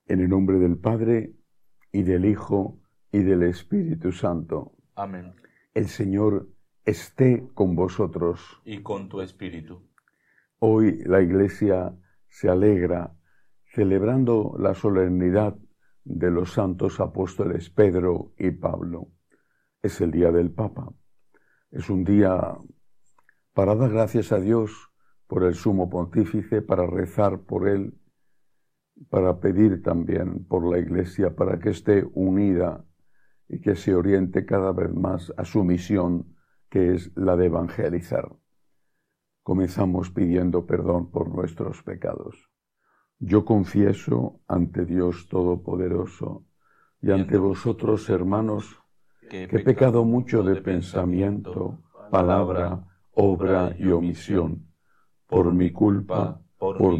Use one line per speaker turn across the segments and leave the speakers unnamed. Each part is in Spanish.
En el nombre del Padre, y del Hijo, y del Espíritu Santo.
Amén.
El Señor esté con vosotros.
Y con tu espíritu.
Hoy la Iglesia se alegra celebrando la solemnidad de los santos apóstoles Pedro y Pablo. Es el día del Papa. Es un día para dar gracias a Dios por el Sumo Pontífice, para rezar por él, para pedir también por la Iglesia para que esté unida y que se oriente cada vez más a su misión, que es la de evangelizar. Comenzamos pidiendo perdón por nuestros pecados. Yo confieso ante Dios Todopoderoso y ante vosotros, hermanos, que he pecado mucho de pensamiento, palabra, obra y omisión, por mi culpa, por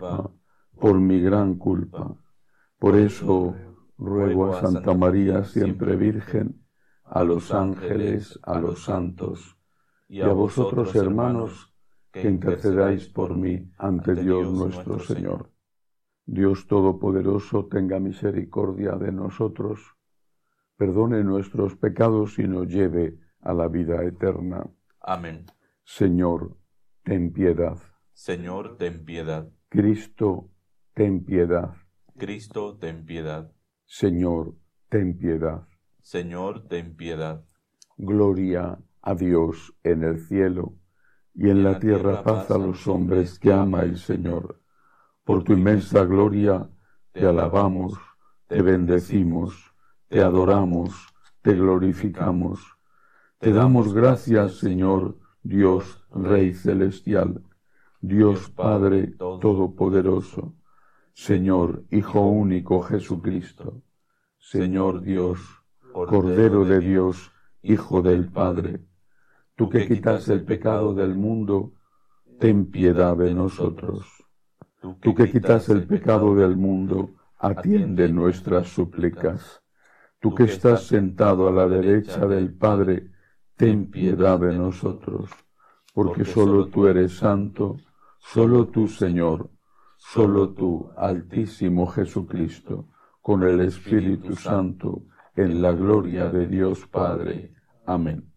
mi gran culpa. Por eso ruego a Santa María, siempre Virgen, a los ángeles, a los santos, y a vosotros, hermanos, que intercedáis por mí ante Dios nuestro Señor. Dios Todopoderoso tenga misericordia de nosotros, perdone nuestros pecados y nos lleve a la vida eterna.
Amén.
Señor, ten piedad.
Señor, ten piedad.
Cristo, ten piedad.
Cristo, ten piedad.
Señor, ten piedad.
Señor, ten piedad.
Gloria a Dios en el cielo, y en la tierra paz a los hombres que ama el Señor. Por tu inmensa gloria te alabamos, te bendecimos, te adoramos, te glorificamos. Te damos gracias, Señor, Dios Rey celestial, Dios Padre todopoderoso, Señor Hijo único Jesucristo, Señor Dios, Cordero de Dios, Hijo del Padre. Tú que quitas el pecado del mundo, ten piedad de nosotros. Tú que quitas el pecado del mundo, atiende nuestras súplicas. Tú que estás sentado a la derecha del Padre, ten piedad de nosotros. Porque solo tú eres santo, solo tú, Señor, solo tú, Altísimo Jesucristo, con el Espíritu Santo, en la gloria de Dios Padre. Amén.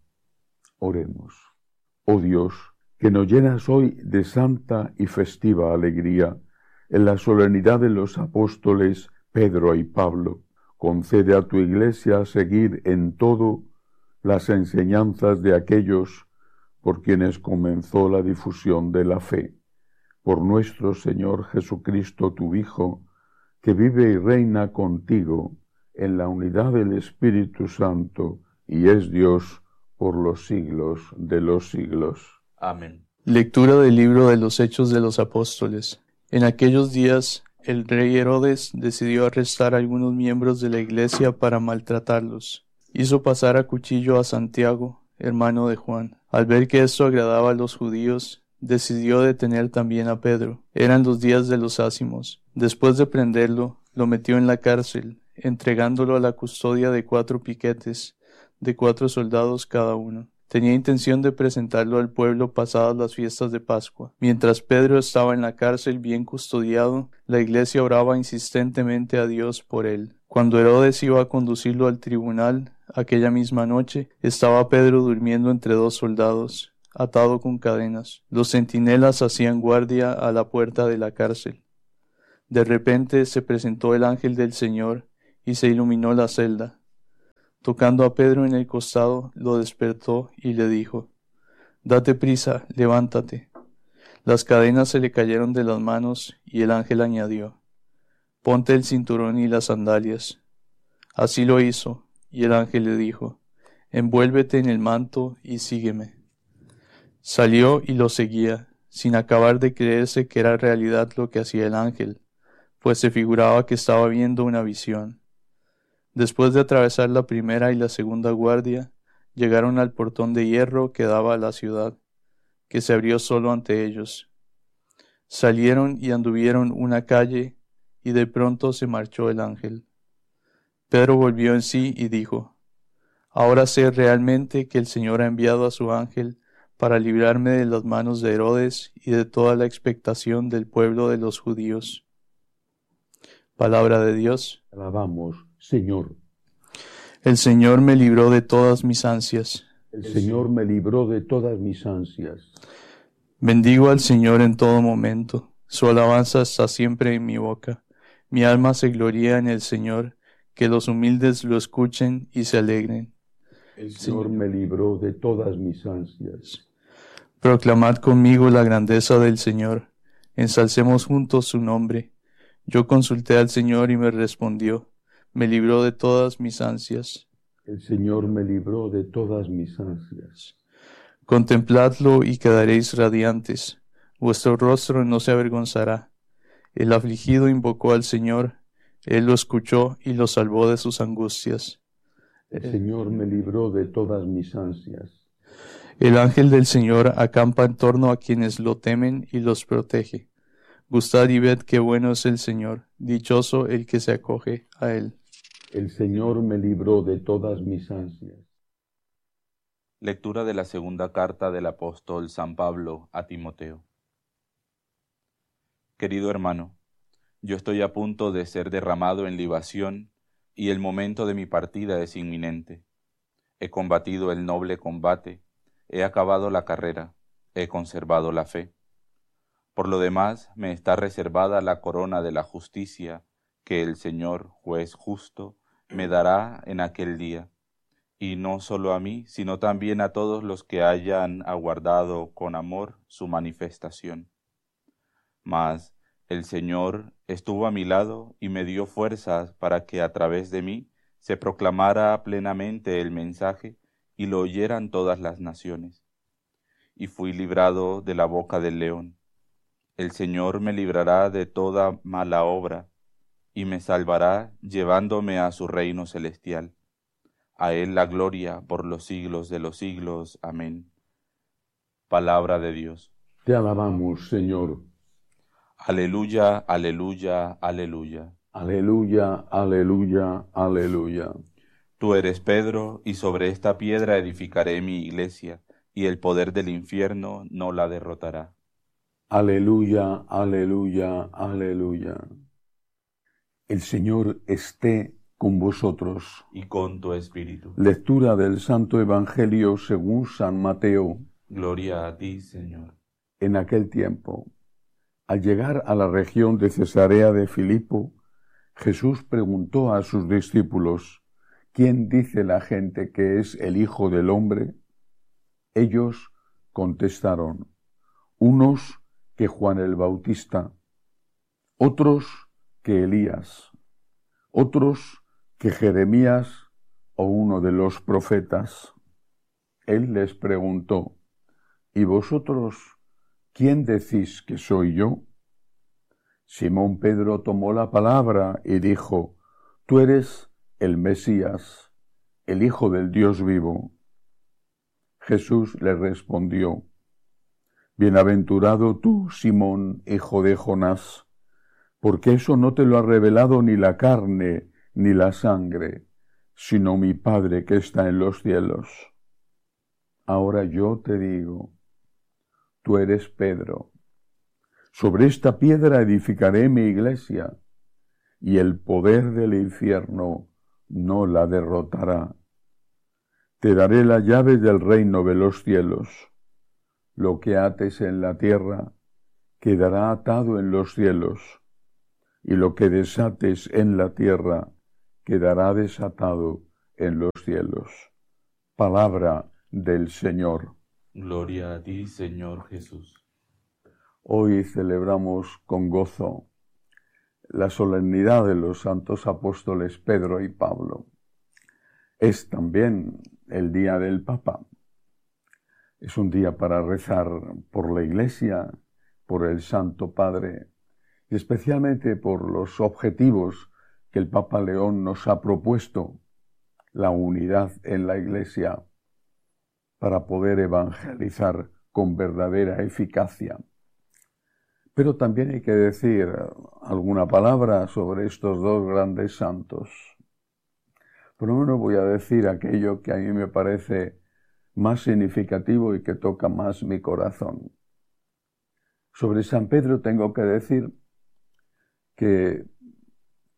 Oremos. Oh Dios, que nos llenas hoy de santa y festiva alegría en la solemnidad de los apóstoles Pedro y Pablo, concede a tu Iglesia seguir en todo las enseñanzas de aquellos por quienes comenzó la difusión de la fe. Por nuestro Señor Jesucristo, tu Hijo, que vive y reina contigo en la unidad del Espíritu Santo y es Dios por los siglos de los siglos.
Amén.
Lectura del libro de los Hechos de los Apóstoles. En aquellos días, el rey Herodes decidió arrestar a algunos miembros de la iglesia para maltratarlos. Hizo pasar a cuchillo a Santiago, hermano de Juan. Al ver que esto agradaba a los judíos, decidió detener también a Pedro. Eran los días de los ázimos. Después de prenderlo, lo metió en la cárcel, entregándolo a la custodia de 4 piquetes, de 4 soldados cada uno. Tenía intención de presentarlo al pueblo pasadas las fiestas de Pascua. Mientras Pedro estaba en la cárcel bien custodiado, la iglesia oraba insistentemente a Dios por él. Cuando Herodes iba a conducirlo al tribunal, aquella misma noche, estaba Pedro durmiendo entre 2 soldados, atado con cadenas. Los centinelas hacían guardia a la puerta de la cárcel. De repente se presentó el ángel del Señor y se iluminó la celda. Tocando a Pedro en el costado, lo despertó y le dijo: «Date prisa, levántate». Las cadenas se le cayeron de las manos y el ángel añadió: «Ponte el cinturón y las sandalias». Así lo hizo, y el ángel le dijo: «Envuélvete en el manto y sígueme». Salió y lo seguía, sin acabar de creerse que era realidad lo que hacía el ángel, pues se figuraba que estaba viendo una visión. Después de atravesar la primera y la segunda guardia, llegaron al portón de hierro que daba a la ciudad, que se abrió solo ante ellos. Salieron y anduvieron una calle, y de pronto se marchó el ángel. Pedro volvió en sí y dijo: «Ahora sé realmente que el Señor ha enviado a su ángel para librarme de las manos de Herodes y de toda la expectación del pueblo de los judíos». Palabra de Dios.
Te alabamos, Señor.
El Señor me libró de todas mis ansias.
El Señor me libró de todas mis ansias.
Bendigo al Señor en todo momento. Su alabanza está siempre en mi boca. Mi alma se gloría en el Señor. Que los humildes lo escuchen y se alegren.
El Señor me libró de todas mis ansias.
Proclamad conmigo la grandeza del Señor. Ensalcemos juntos su nombre. Yo consulté al Señor y me respondió. Me libró de todas mis ansias.
El Señor me libró de todas mis ansias.
Contempladlo y quedaréis radiantes. Vuestro rostro no se avergonzará. El afligido invocó al Señor. Él lo escuchó y lo salvó de sus angustias.
El Señor me libró de todas mis ansias.
El ángel del Señor acampa en torno a quienes lo temen y los protege. Gustad y ved qué bueno es el Señor, dichoso el que se acoge a él.
El Señor me libró de todas mis ansias.
Lectura de la segunda carta del apóstol San Pablo a Timoteo. Querido hermano, yo estoy a punto de ser derramado en libación y el momento de mi partida es inminente. He combatido el noble combate, he acabado la carrera, he conservado la fe. Por lo demás, me está reservada la corona de la justicia que el Señor, juez justo, me dará en aquel día, y no solo a mí, sino también a todos los que hayan aguardado con amor su manifestación. Mas el Señor estuvo a mi lado y me dio fuerzas para que a través de mí se proclamara plenamente el mensaje y lo oyeran todas las naciones. Y fui librado de la boca del león. El Señor me librará de toda mala obra y me salvará llevándome a su reino celestial. A Él la gloria por los siglos de los siglos. Amén. Palabra de Dios.
Te alabamos, Señor.
Aleluya, aleluya, aleluya.
Aleluya, aleluya, aleluya.
Tú eres Pedro, y sobre esta piedra edificaré mi iglesia, y el poder del infierno no la derrotará.
Aleluya, aleluya, aleluya. El Señor esté con vosotros.
Y con tu espíritu.
Lectura del Santo Evangelio según San Mateo.
Gloria a ti, Señor.
En aquel tiempo, al llegar a la región de Cesarea de Filipo, Jesús preguntó a sus discípulos, ¿quién dice la gente que es el Hijo del Hombre? Ellos contestaron, unos que Juan el Bautista, otros que Elías, otros que Jeremías o uno de los profetas. Él les preguntó, ¿y vosotros quién decís que soy yo? Simón Pedro tomó la palabra y dijo, tú eres el Mesías, el Hijo del Dios vivo. Jesús le respondió, bienaventurado tú, Simón, hijo de Jonás, porque eso no te lo ha revelado ni la carne ni la sangre, sino mi Padre que está en los cielos. Ahora yo te digo, tú eres Pedro. Sobre esta piedra edificaré mi iglesia, y el poder del infierno no la derrotará. Te daré la llave del reino de los cielos. Lo que ates en la tierra quedará atado en los cielos, y lo que desates en la tierra quedará desatado en los cielos. Palabra del Señor.
Gloria a ti, Señor Jesús.
Hoy celebramos con gozo la solemnidad de los santos apóstoles Pedro y Pablo. Es también el día del Papa. Es un día para rezar por la Iglesia, por el Santo Padre, y especialmente por los objetivos que el Papa León nos ha propuesto, la unidad en la Iglesia, para poder evangelizar con verdadera eficacia. Pero también hay que decir alguna palabra sobre estos dos grandes santos. Por lo menos voy a decir aquello que a mí me parece más significativo y que toca más mi corazón. Sobre San Pedro tengo que decir que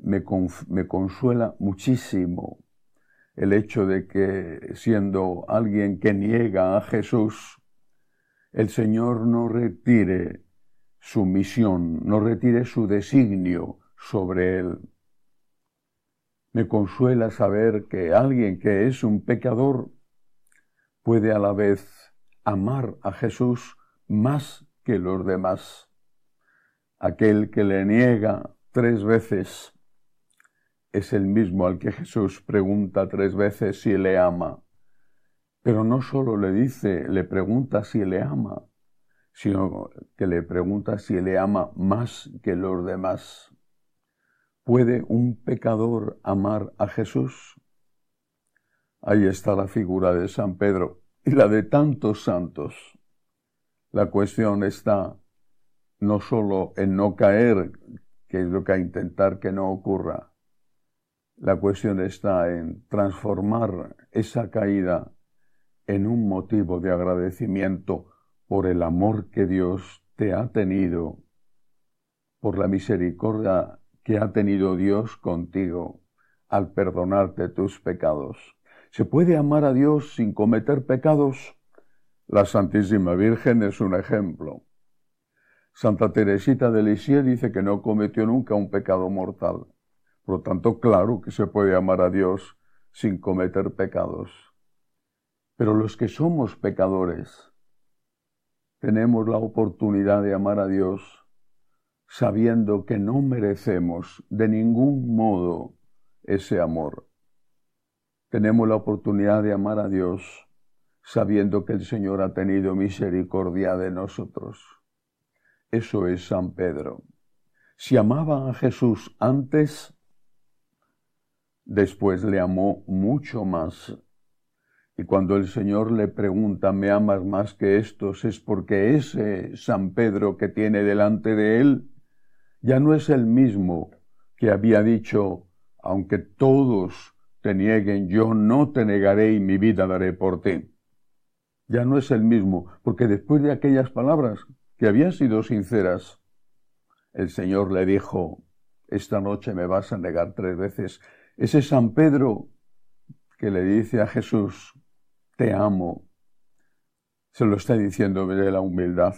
me consuela muchísimo el hecho de que, siendo alguien que niega a Jesús, el Señor no retire su misión, no retire su designio sobre él. Me consuela saber que alguien que es un pecador puede a la vez amar a Jesús más que los demás. Aquel que le niega 3 veces es el mismo al que Jesús pregunta 3 veces si le ama. Pero no solo le pregunta si le ama, sino que le pregunta si le ama más que los demás. ¿Puede un pecador amar a Jesús? Ahí está la figura de San Pedro y la de tantos santos. La cuestión está no solo en no caer, que es lo que hay que intentar que no ocurra. La cuestión está en transformar esa caída en un motivo de agradecimiento por el amor que Dios te ha tenido, por la misericordia que ha tenido Dios contigo al perdonarte tus pecados. ¿Se puede amar a Dios sin cometer pecados? La Santísima Virgen es un ejemplo. Santa Teresita de Lisieux dice que no cometió nunca un pecado mortal. Por lo tanto, claro que se puede amar a Dios sin cometer pecados. Pero los que somos pecadores tenemos la oportunidad de amar a Dios sabiendo que no merecemos de ningún modo ese amor. Tenemos la oportunidad de amar a Dios sabiendo que el Señor ha tenido misericordia de nosotros. Eso es San Pedro. Si amaba a Jesús antes, después le amó mucho más. Y cuando el Señor le pregunta, ¿me amas más que estos?, es porque ese San Pedro que tiene delante de él ya no es el mismo que había dicho, aunque todos te nieguen, yo no te negaré y mi vida daré por ti. Ya no es el mismo, porque después de aquellas palabras que habían sido sinceras, el Señor le dijo, esta noche me vas a negar 3 veces. Ese San Pedro que le dice a Jesús, te amo, se lo está diciendo de la humildad.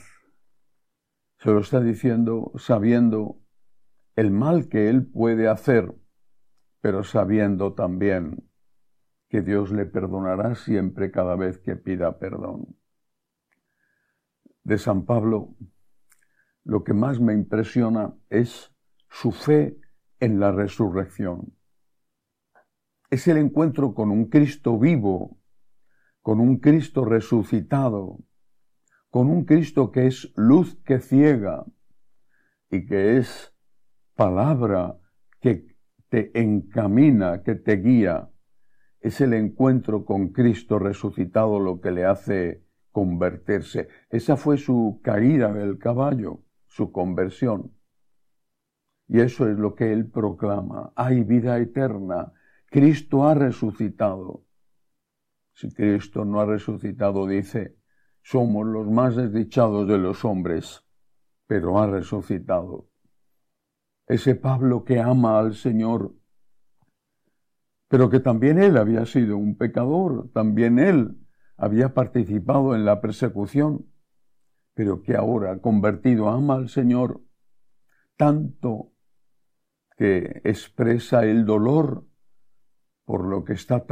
Se lo está diciendo sabiendo el mal que él puede hacer, pero sabiendo también que Dios le perdonará siempre cada vez que pida perdón. De San Pablo, lo que más me impresiona es su fe en la resurrección. Es el encuentro con un Cristo vivo, con un Cristo resucitado, con un Cristo que es luz que ciega y que es palabra que te encamina, que te guía. Es el encuentro con Cristo resucitado lo que le hace convertirse. Esa fue su caída del caballo, su conversión. Y eso es lo que él proclama. Hay vida eterna. Cristo ha resucitado. Si Cristo no ha resucitado, dice, somos los más desdichados de los hombres, pero ha resucitado. Ese Pablo que ama al Señor, pero que también él había sido un pecador, también él había participado en la persecución, pero que ahora, convertido, ama al Señor tanto que expresa el dolor por lo que está